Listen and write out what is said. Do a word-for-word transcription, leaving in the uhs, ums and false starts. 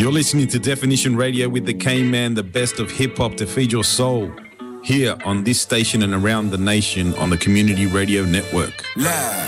You're listening to Definition Radio with the K-Man, the best of hip-hop to feed your soul. Here on this station and around the nation on the Community Radio Network. Live.